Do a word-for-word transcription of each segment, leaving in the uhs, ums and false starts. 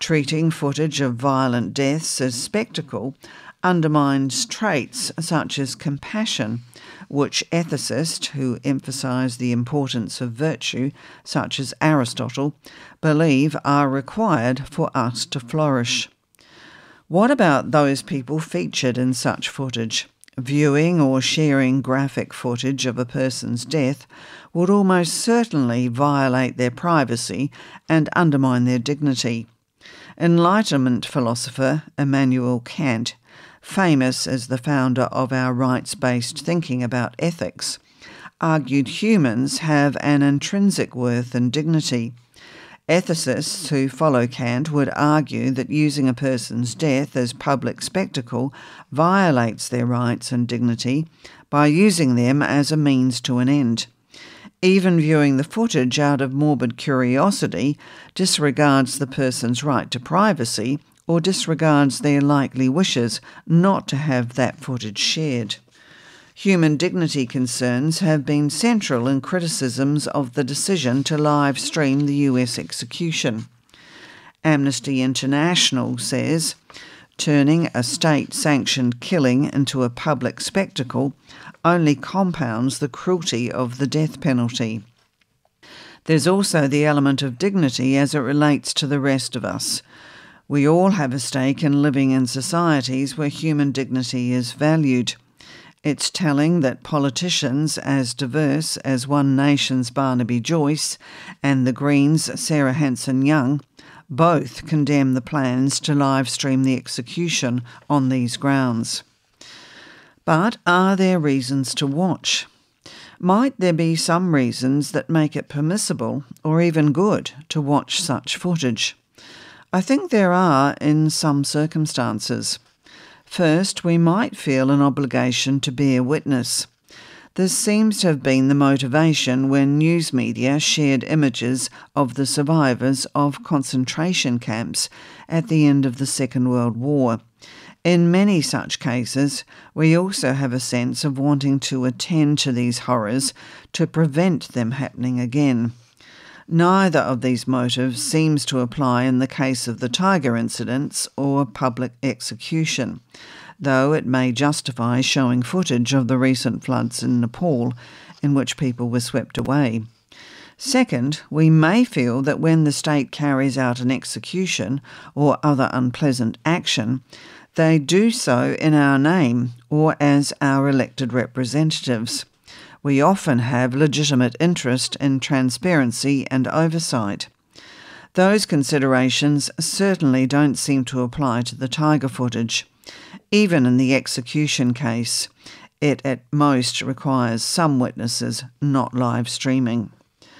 Treating footage of violent deaths as spectacle undermines traits such as compassion, which ethicists who emphasise the importance of virtue, such as Aristotle, believe are required for us to flourish. What about those people featured in such footage? Viewing or sharing graphic footage of a person's death would almost certainly violate their privacy and undermine their dignity. Enlightenment philosopher Immanuel Kant, famous as the founder of our rights-based thinking about ethics, argued humans have an intrinsic worth and dignity. Ethicists who follow Kant would argue that using a person's death as public spectacle violates their rights and dignity by using them as a means to an end. Even viewing the footage out of morbid curiosity disregards the person's right to privacy or disregards their likely wishes not to have that footage shared. Human dignity concerns have been central in criticisms of the decision to live stream the U S execution. Amnesty International says, turning a state-sanctioned killing into a public spectacle only compounds the cruelty of the death penalty. There's also the element of dignity as it relates to the rest of us. We all have a stake in living in societies where human dignity is valued. It's telling that politicians as diverse as One Nation's Barnaby Joyce and the Greens' Sarah Hanson-Young both condemn the plans to live stream the execution on these grounds. But are there reasons to watch? Might there be some reasons that make it permissible or even good to watch such footage? I think there are in some circumstances. First, we might feel an obligation to bear witness. This seems to have been the motivation when news media shared images of the survivors of concentration camps at the end of the Second World War. In many such cases, we also have a sense of wanting to attend to these horrors to prevent them happening again. Neither of these motives seems to apply in the case of the Tiger incidents or public execution, though it may justify showing footage of the recent floods in Nepal in which people were swept away. Second, we may feel that when the state carries out an execution or other unpleasant action, they do so in our name or as our elected representatives. We often have legitimate interest in transparency and oversight. Those considerations certainly don't seem to apply to the Tiger footage. Even in the execution case, it at most requires some witnesses, not live streaming.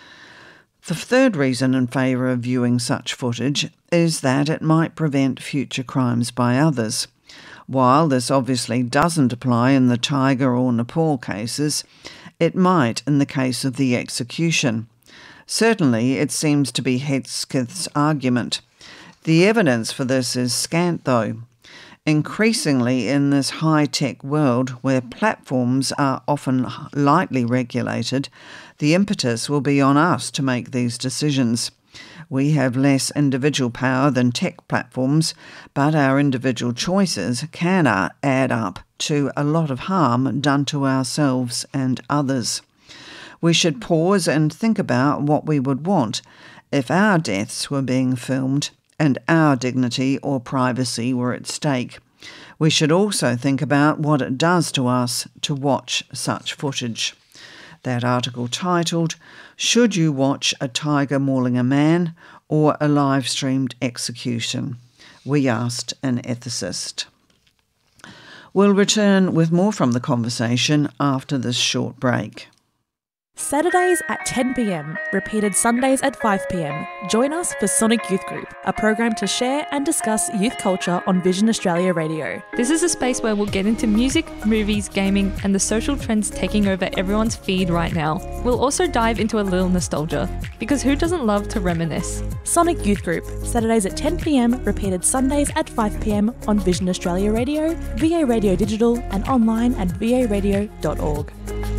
The third reason in favour of viewing such footage is that it might prevent future crimes by others. While this obviously doesn't apply in the Tiger or Nepal cases, it might in the case of the execution. Certainly, it seems to be Heathsmith's argument. The evidence for this is scant, though. Increasingly in this high-tech world where platforms are often lightly regulated, the impetus will be on us to make these decisions. We have less individual power than tech platforms, but our individual choices can add up to a lot of harm done to ourselves and others. We should pause and think about what we would want if our deaths were being filmed and our dignity or privacy were at stake. We should also think about what it does to us to watch such footage. That article titled, "Should You Watch a Tiger Mauling a Man or a Live-Streamed Execution?" We asked an ethicist. We'll return with more from the conversation after this short break. Saturdays at ten p m, repeated Sundays at five p m. Join us for Sonic Youth Group, a program to share and discuss youth culture on Vision Australia Radio. This is a space where we'll get into music, movies, gaming, and the social trends taking over everyone's feed right now. We'll also dive into a little nostalgia, because who doesn't love to reminisce? Sonic Youth Group, Saturdays at ten p m, repeated Sundays at five p m on Vision Australia Radio, V A Radio Digital, and online at v a radio dot org.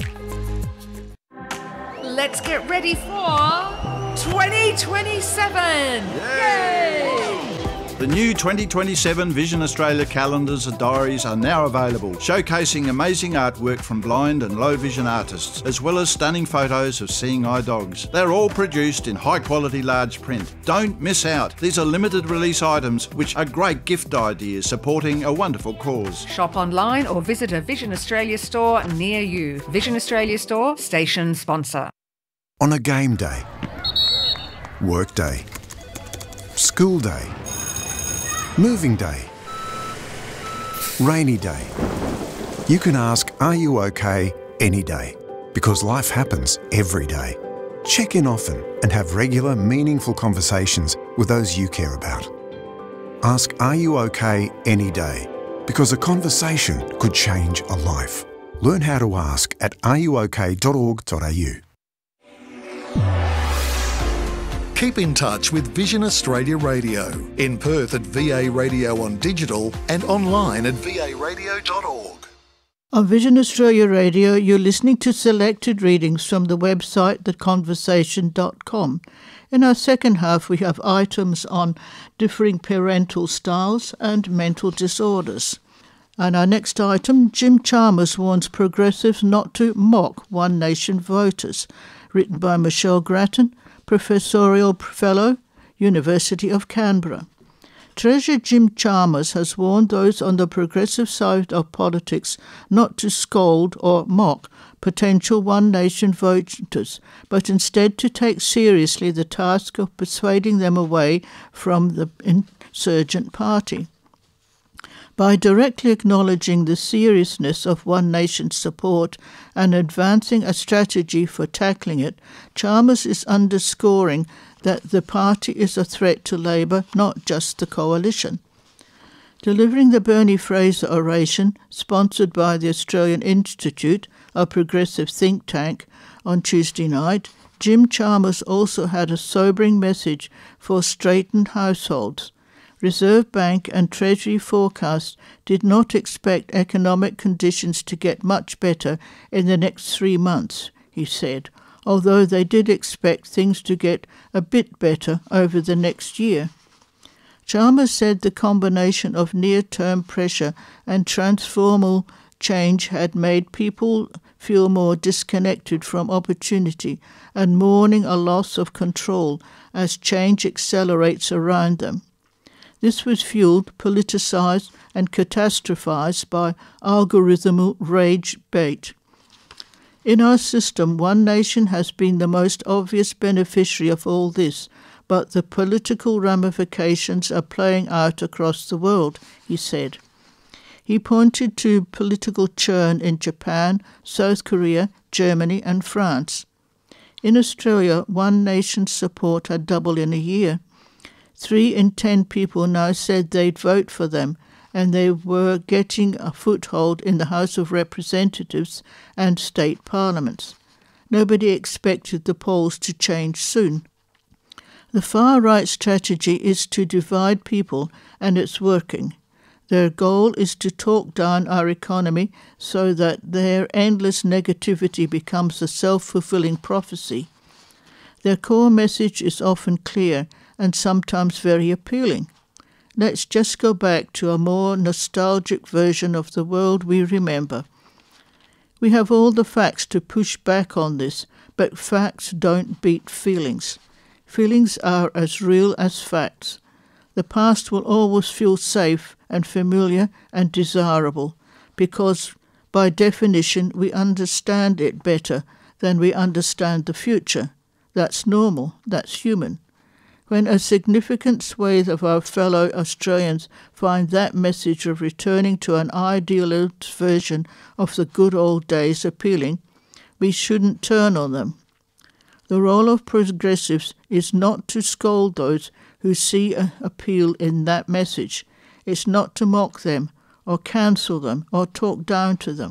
Let's get ready for twenty twenty-seven! Yay! Yay! The new twenty twenty-seven Vision Australia calendars and diaries are now available, showcasing amazing artwork from blind and low vision artists, as well as stunning photos of seeing eye dogs. They're all produced in high quality large print. Don't miss out. These are limited release items which are great gift ideas supporting a wonderful cause. Shop online or visit a Vision Australia store near you. Vision Australia store, station sponsor. On a game day, work day, school day, moving day, rainy day. You can ask, are you okay, any day? Because life happens every day. Check in often and have regular, meaningful conversations with those you care about. Ask, are you okay, any day? Because a conversation could change a life. Learn how to ask at are you okay dot org dot a u. Keep in touch with Vision Australia Radio. In Perth at V A Radio on digital and online at v a radio dot org. On Vision Australia Radio, you're listening to selected readings from the website the conversation dot com. In our second half, we have items on differing parental styles and mental disorders. And our next item, Jim Chalmers warns progressives not to mock One Nation voters, written by Michelle Grattan, Professorial Fellow, University of Canberra. Treasurer Jim Chalmers has warned those on the progressive side of politics not to scold or mock potential One Nation voters, but instead to take seriously the task of persuading them away from the insurgent party. By directly acknowledging the seriousness of One Nation's support and advancing a strategy for tackling it, Chalmers is underscoring that the party is a threat to Labor, not just the coalition. Delivering the Bernie Fraser oration, sponsored by the Australian Institute, a progressive think tank, on Tuesday night, Jim Chalmers also had a sobering message for straitened households. Reserve Bank and Treasury forecasts did not expect economic conditions to get much better in the next three months, he said, although they did expect things to get a bit better over the next year. Chalmers said the combination of near-term pressure and transformational change had made people feel more disconnected from opportunity and mourning a loss of control as change accelerates around them. This was fueled, politicised and catastrophised by algorithmal rage bait. In our system, One Nation has been the most obvious beneficiary of all this, but the political ramifications are playing out across the world, he said. He pointed to political churn in Japan, South Korea, Germany and France. In Australia, One Nation's support had doubled in a year. Three in ten people now said they'd vote for them, and they were getting a foothold in the House of Representatives and state parliaments. Nobody expected the polls to change soon. The far-right strategy is to divide people, and it's working. Their goal is to talk down our economy so that their endless negativity becomes a self-fulfilling prophecy. Their core message is often clear and sometimes very appealing. Let's just go back to a more nostalgic version of the world we remember. We have all the facts to push back on this, but facts don't beat feelings. Feelings are as real as facts. The past will always feel safe and familiar and desirable because, by definition, we understand it better than we understand the future. That's normal. That's human. When a significant swathe of our fellow Australians find that message of returning to an idealised version of the good old days appealing, we shouldn't turn on them. The role of progressives is not to scold those who see an appeal in that message. It's not to mock them or cancel them or talk down to them.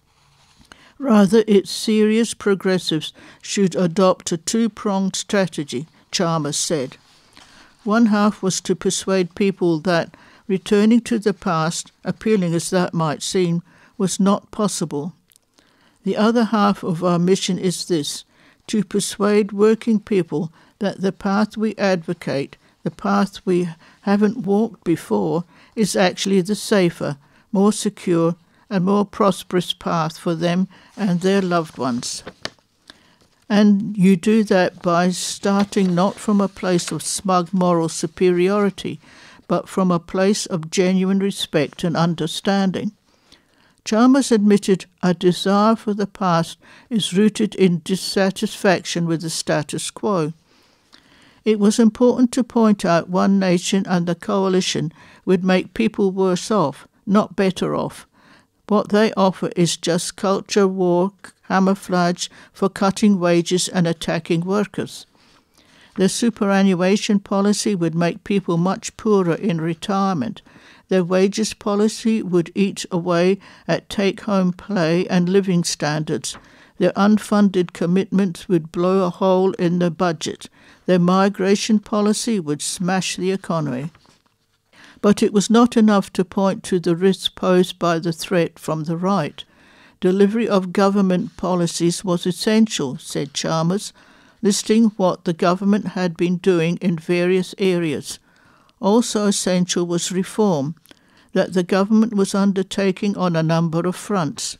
Rather, its serious progressives should adopt a two-pronged strategy, Chalmers said. One half was to persuade people that returning to the past, appealing as that might seem, was not possible. The other half of our mission is this, to persuade working people that the path we advocate, the path we haven't walked before is actually the safer, more secure and more prosperous path for them and their loved ones. And you do that by starting not from a place of smug moral superiority, but from a place of genuine respect and understanding. Chalmers admitted a desire for the past is rooted in dissatisfaction with the status quo. It was important to point out One Nation and the coalition would make people worse off, not better off. What they offer is just culture war camouflage for cutting wages and attacking workers. Their superannuation policy would make people much poorer in retirement. Their wages policy would eat away at take-home pay and living standards. Their unfunded commitments would blow a hole in the budget. Their migration policy would smash the economy. But it was not enough to point to the risks posed by the threat from the right. Delivery of government policies was essential, said Chalmers, listing what the government had been doing in various areas. Also essential was reform, that the government was undertaking on a number of fronts.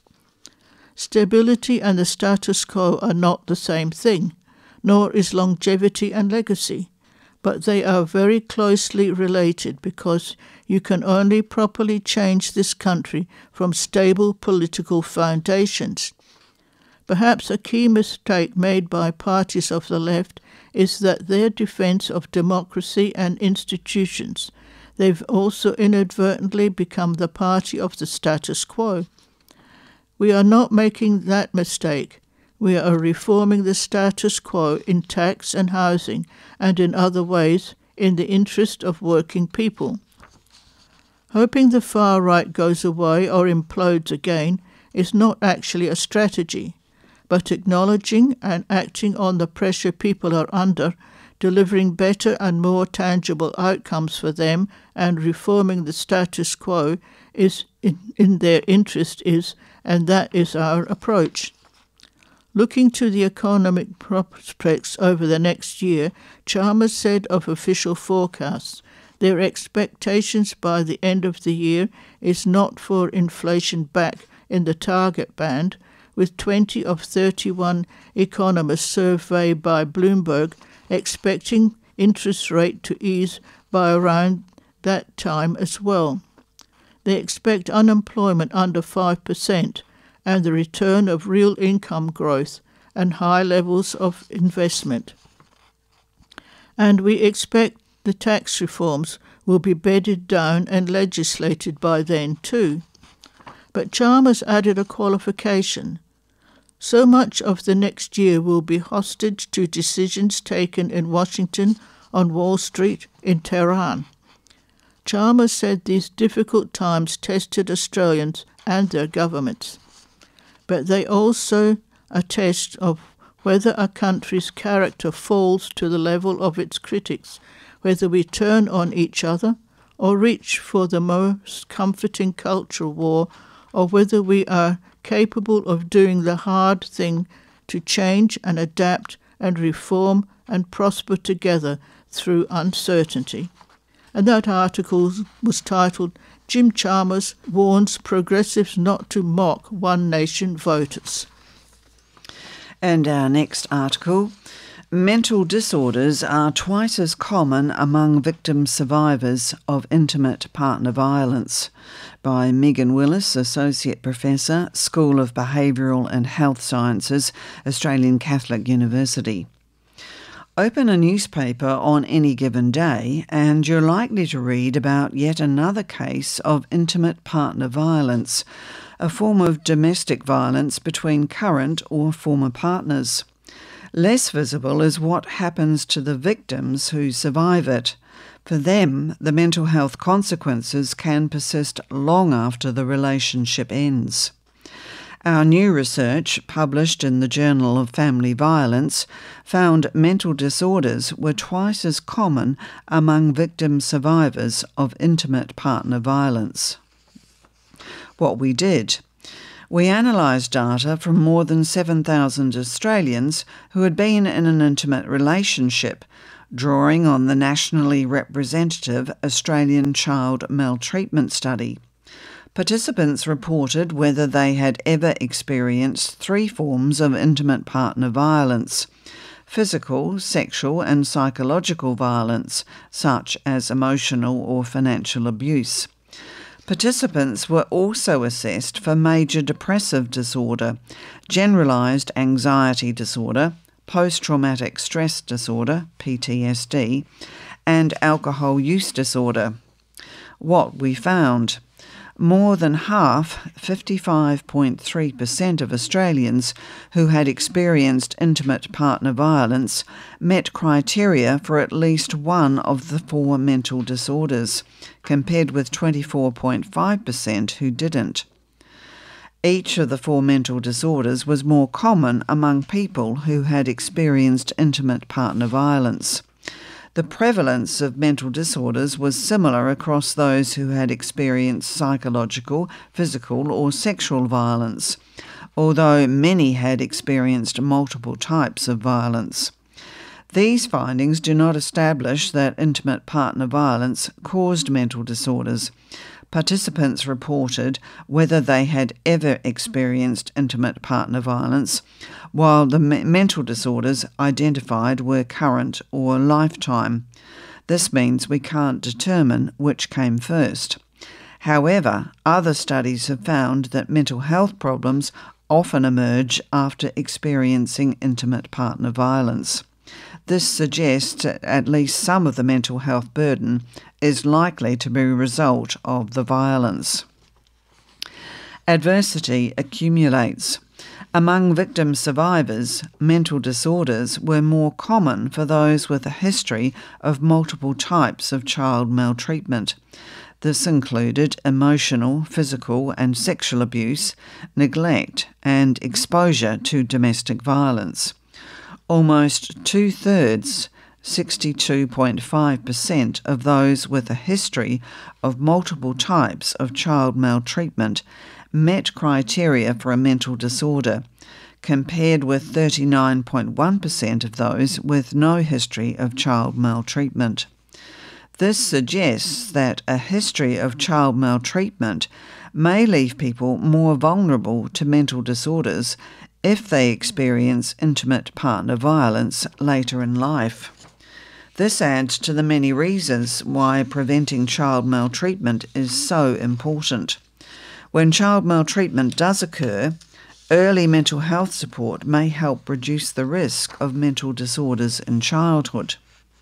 Stability and the status quo are not the same thing, nor is longevity and legacy, but they are very closely related because you can only properly change this country from stable political foundations. Perhaps a key mistake made by parties of the left is that their defence of democracy and institutions, they've also inadvertently become the party of the status quo. We are not making that mistake. We are reforming the status quo in tax and housing and in other ways in the interest of working people. Hoping the far right goes away or implodes again is not actually a strategy, but acknowledging and acting on the pressure people are under, delivering better and more tangible outcomes for them, and reforming the status quo is in, in their interest is, and that is our approach. Looking to the economic prospects over the next year, Chalmers said of official forecasts, their expectations by the end of the year is not for inflation back in the target band, with twenty of thirty-one economists surveyed by Bloomberg expecting interest rate to ease by around that time as well. They expect unemployment under five percent and the return of real income growth and high levels of investment. And we expect the tax reforms will be bedded down and legislated by then too. But Chalmers added a qualification. So much of the next year will be hostage to decisions taken in Washington, on Wall Street, in Tehran. Chalmers said these difficult times tested Australians and their governments, but they also a test of whether a country's character falls to the level of its critics, whether we turn on each other or reach for the most comforting cultural war, or whether we are capable of doing the hard thing to change and adapt and reform and prosper together through uncertainty. And that article was titled, Jim Chalmers Warns Progressives Not to Mock One Nation Voters. And our next article, mental disorders are twice as common among victim survivors of intimate partner violence, by Megan Willis, Associate Professor, School of Behavioural and Health Sciences, Australian Catholic University. Open a newspaper on any given day and you're likely to read about yet another case of intimate partner violence, a form of domestic violence between current or former partners. Less visible is what happens to the victims who survive it. For them, the mental health consequences can persist long after the relationship ends. Our new research, published in the Journal of Family Violence, found mental disorders were twice as common among victim survivors of intimate partner violence. What we did. We analysed data from more than seven thousand Australians who had been in an intimate relationship, drawing on the nationally representative Australian Child Maltreatment Study. Participants reported whether they had ever experienced three forms of intimate partner violence: physical, sexual and psychological violence, such as emotional or financial abuse. Participants were also assessed for major depressive disorder, generalised anxiety disorder, post-traumatic stress disorder, P T S D, and alcohol use disorder. What we found: more than half, fifty-five point three percent of Australians who had experienced intimate partner violence met criteria for at least one of the four mental disorders, compared with twenty-four point five percent who didn't. Each of the four mental disorders was more common among people who had experienced intimate partner violence. The prevalence of mental disorders was similar across those who had experienced psychological, physical or sexual violence, although many had experienced multiple types of violence. These findings do not establish that intimate partner violence caused mental disorders. Participants reported whether they had ever experienced intimate partner violence, while the me- mental disorders identified were current or lifetime. This means we can't determine which came first. However, other studies have found that mental health problems often emerge after experiencing intimate partner violence. This suggests that at least some of the mental health burden is likely to be a result of the violence. Adversity accumulates. Among victim survivors, mental disorders were more common for those with a history of multiple types of child maltreatment. This included emotional, physical and sexual abuse, neglect and exposure to domestic violence. Almost two-thirds, sixty-two point five percent of those with a history of multiple types of child maltreatment met criteria for a mental disorder, compared with thirty-nine point one percent of those with no history of child maltreatment. This suggests that a history of child maltreatment may leave people more vulnerable to mental disorders if they experience intimate partner violence later in life. This adds to the many reasons why preventing child maltreatment is so important. When child maltreatment does occur, early mental health support may help reduce the risk of mental disorders in childhood.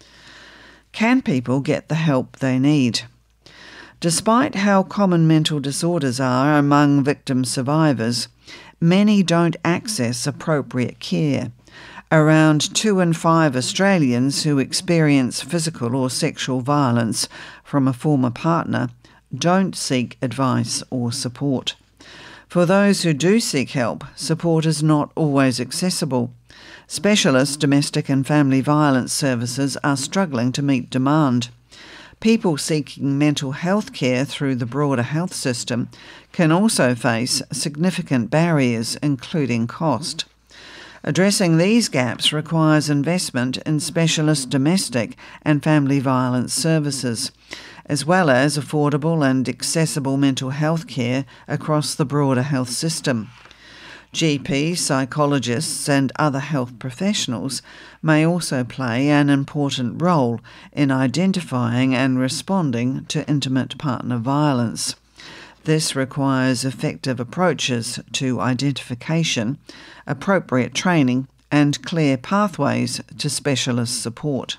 Can people get the help they need? Despite how common mental disorders are among victim survivors, many don't access appropriate care. Around two in five Australians who experience physical or sexual violence from a former partner don't seek advice or support. For those who do seek help, support is not always accessible. Specialist domestic and family violence services are struggling to meet demand. People seeking mental health care through the broader health system can also face significant barriers, including cost. Addressing these gaps requires investment in specialist domestic and family violence services, as well as affordable and accessible mental health care across the broader health system. G Ps, psychologists and other health professionals may also play an important role in identifying and responding to intimate partner violence. This requires effective approaches to identification, appropriate training and clear pathways to specialist support.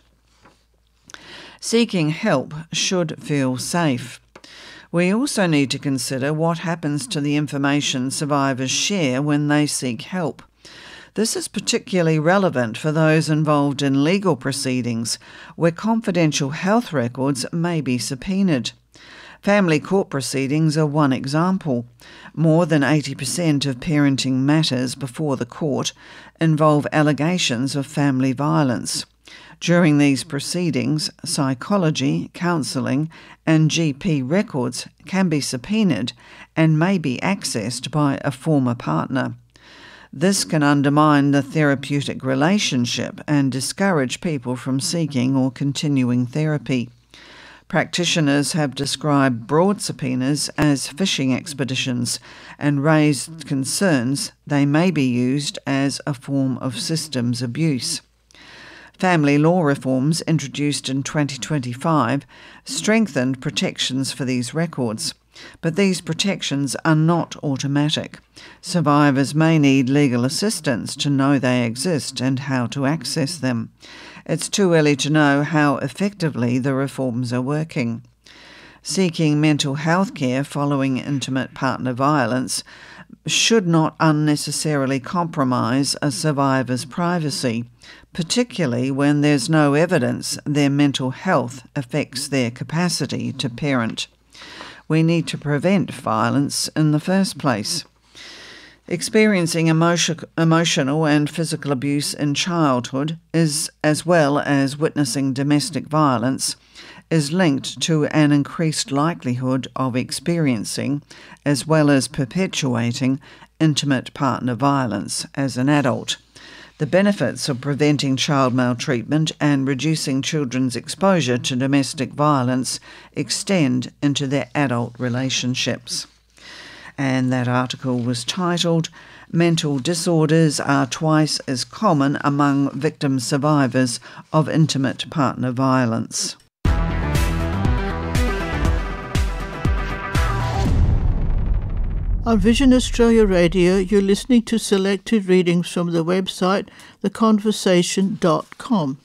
Seeking help should feel safe. We also need to consider what happens to the information survivors share when they seek help. This is particularly relevant for those involved in legal proceedings, where confidential health records may be subpoenaed. Family court proceedings are one example. More than eighty percent of parenting matters before the court involve allegations of family violence. During these proceedings, psychology, counselling and G P records can be subpoenaed and may be accessed by a former partner. This can undermine the therapeutic relationship and discourage people from seeking or continuing therapy. Practitioners have described broad subpoenas as fishing expeditions and raised concerns they may be used as a form of systems abuse. Family law reforms introduced in twenty twenty-five strengthened protections for these records, but these protections are not automatic. Survivors may need legal assistance to know they exist and how to access them. It's too early to know how effectively the reforms are working. Seeking mental health care following intimate partner violence should not unnecessarily compromise a survivor's privacy, particularly when there's no evidence their mental health affects their capacity to parent. We need to prevent violence in the first place. Experiencing emotion, emotional and physical abuse in childhood, is, as well as witnessing domestic violence, is linked to an increased likelihood of experiencing, as well as perpetuating, intimate partner violence as an adult. The benefits of preventing child maltreatment and reducing children's exposure to domestic violence extend into their adult relationships. And that article was titled, "Mental Disorders Are Twice as Common Among Victim Survivors of Intimate Partner Violence." On Vision Australia Radio, you're listening to selected readings from the website the conversation dot com.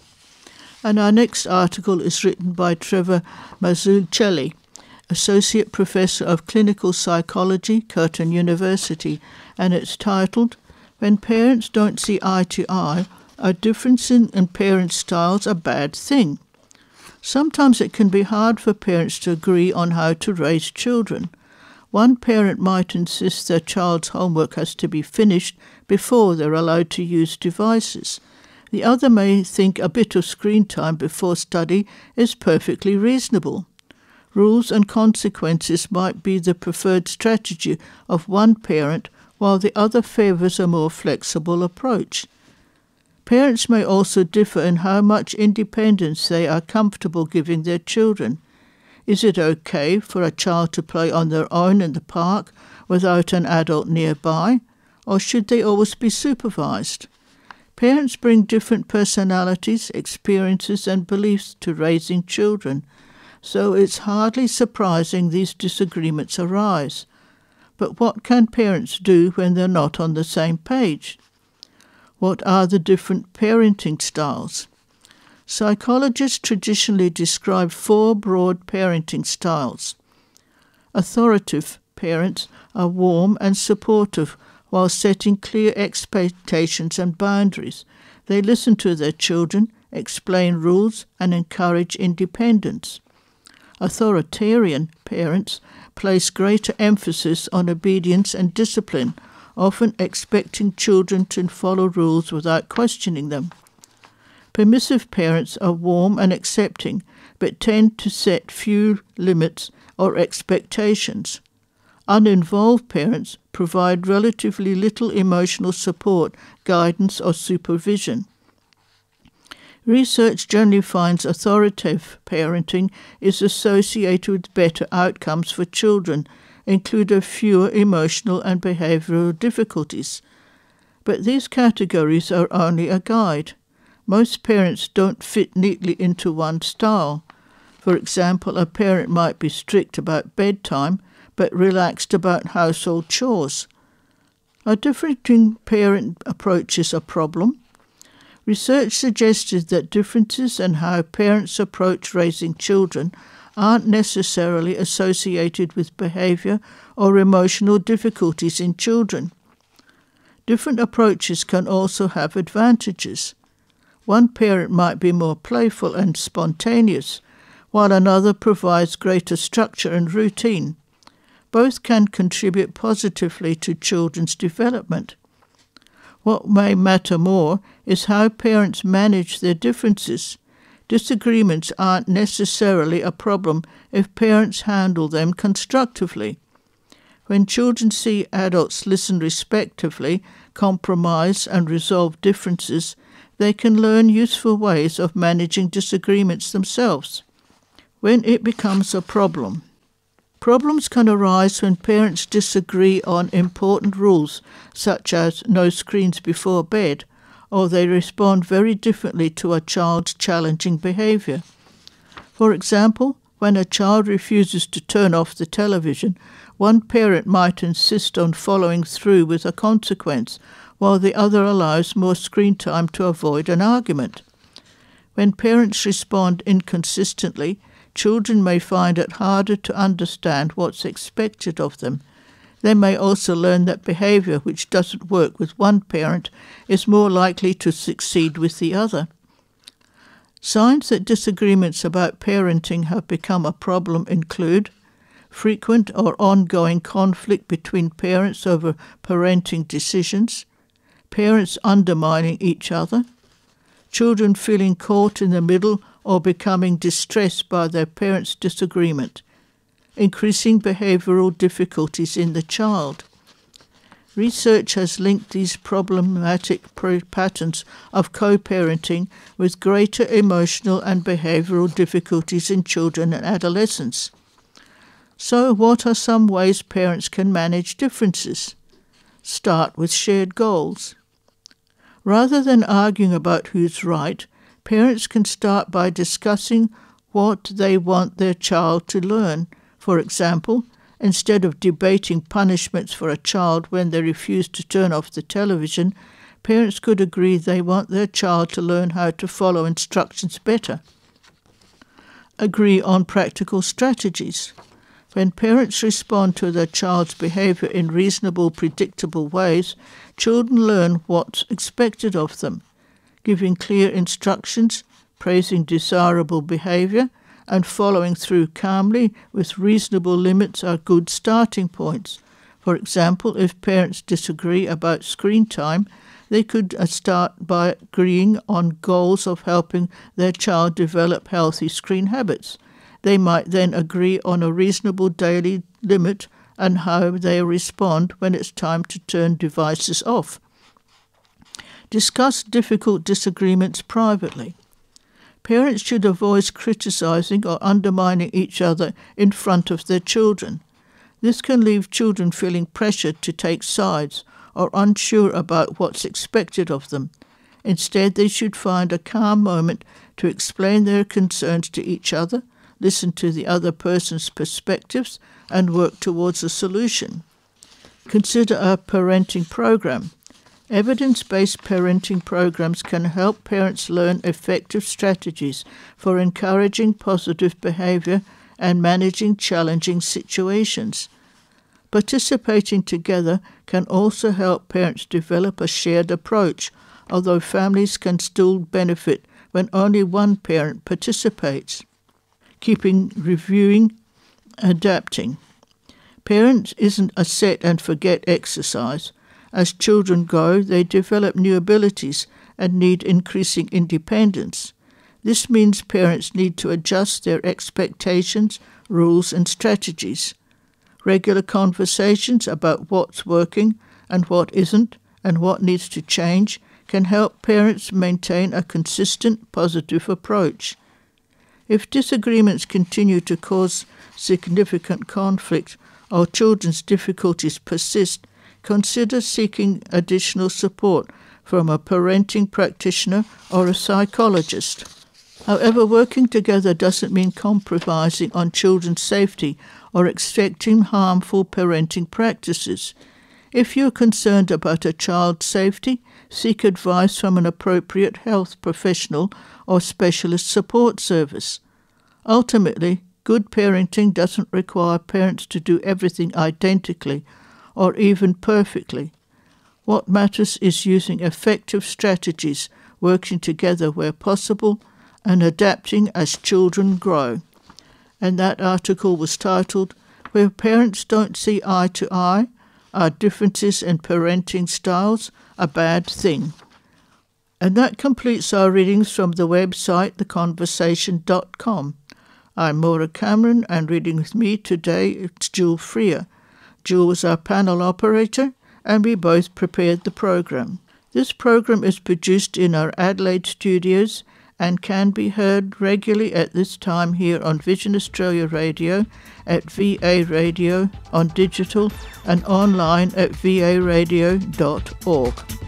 And our next article is written by Trevor Mazzucchelli, Associate Professor of Clinical Psychology, Curtin University, and it's titled, "When Parents Don't See Eye to Eye, Are Differences in Parent Styles a Bad Thing?" Sometimes it can be hard for parents to agree on how to raise children. One parent might insist their child's homework has to be finished before they're allowed to use devices. The other may think a bit of screen time before study is perfectly reasonable. Rules and consequences might be the preferred strategy of one parent, while the other favours a more flexible approach. Parents may also differ in how much independence they are comfortable giving their children. Is it okay for a child to play on their own in the park without an adult nearby, or should they always be supervised? Parents bring different personalities, experiences and beliefs to raising children, so it's hardly surprising these disagreements arise. But what can parents do when they're not on the same page? What are the different parenting styles? Psychologists traditionally describe four broad parenting styles. Authoritative parents are warm and supportive while setting clear expectations and boundaries. They listen to their children, explain rules, and encourage independence. Authoritarian parents place greater emphasis on obedience and discipline, often expecting children to follow rules without questioning them. Permissive parents are warm and accepting, but tend to set few limits or expectations. Uninvolved parents provide relatively little emotional support, guidance, or supervision. Research generally finds authoritative parenting is associated with better outcomes for children, including fewer emotional and behavioural difficulties. But these categories are only a guide. Most parents don't fit neatly into one style. For example, a parent might be strict about bedtime, but relaxed about household chores. Are differing parent approaches a problem? Research suggested that differences in how parents approach raising children aren't necessarily associated with behaviour or emotional difficulties in children. Different approaches can also have advantages. One parent might be more playful and spontaneous, while another provides greater structure and routine. Both can contribute positively to children's development. What may matter more is how parents manage their differences. Disagreements aren't necessarily a problem if parents handle them constructively. When children see adults listen respectively, compromise and resolve differences, they can learn useful ways of managing disagreements themselves. When it becomes a problem. Problems can arise when parents disagree on important rules, such as no screens before bed, or they respond very differently to a child's challenging behaviour. For example, when a child refuses to turn off the television, one parent might insist on following through with a consequence, while the other allows more screen time to avoid an argument. When parents respond inconsistently, children may find it harder to understand what's expected of them. They may also learn that behaviour which doesn't work with one parent is more likely to succeed with the other. Signs that disagreements about parenting have become a problem include frequent or ongoing conflict between parents over parenting decisions, parents undermining each other, children feeling caught in the middle or becoming distressed by their parents' disagreement, increasing behavioural difficulties in the child. Research has linked these problematic patterns of co-parenting with greater emotional and behavioural difficulties in children and adolescents. So, what are some ways parents can manage differences? Start with shared goals. Rather than arguing about who's right, parents can start by discussing what they want their child to learn. For example, instead of debating punishments for a child when they refuse to turn off the television, parents could agree they want their child to learn how to follow instructions better. Agree on practical strategies. When parents respond to their child's behaviour in reasonable, predictable ways, children learn what's expected of them. Giving clear instructions, praising desirable behaviour, and following through calmly with reasonable limits are good starting points. For example, if parents disagree about screen time, they could start by agreeing on goals of helping their child develop healthy screen habits. They might then agree on a reasonable daily limit and how they respond when it's time to turn devices off. Discuss difficult disagreements privately. Parents should avoid criticising or undermining each other in front of their children. This can leave children feeling pressured to take sides or unsure about what's expected of them. Instead, they should find a calm moment to explain their concerns to each other, listen to the other person's perspectives, and work towards a solution. Consider a parenting program. Evidence-based parenting programs can help parents learn effective strategies for encouraging positive behaviour and managing challenging situations. Participating together can also help parents develop a shared approach, although families can still benefit when only one parent participates. Keeping reviewing, adapting. Parents isn't a set and forget exercise. As children grow, they develop new abilities and need increasing independence. This means parents need to adjust their expectations, rules and strategies. Regular conversations about what's working and what isn't and what needs to change can help parents maintain a consistent, positive approach. If disagreements continue to cause significant conflict or children's difficulties persist, consider seeking additional support from a parenting practitioner or a psychologist. However, working together doesn't mean compromising on children's safety or accepting harmful parenting practices. If you're concerned about a child's safety, seek advice from an appropriate health professional or specialist support service. Ultimately, good parenting doesn't require parents to do everything identically or even perfectly. What matters is using effective strategies, working together where possible, and adapting as children grow. And that article was titled, Where Parents Don't See Eye to Eye, Are Differences in Parenting Styles a Bad Thing? And that completes our readings from the website the conversation dot com. I'm Maura Cameron, and reading with me today is Jill Freer. Jill was our panel operator, and we both prepared the program. This program is produced in our Adelaide studios and can be heard regularly at this time here on Vision Australia Radio, at V A Radio, on digital and online at v a radio dot org.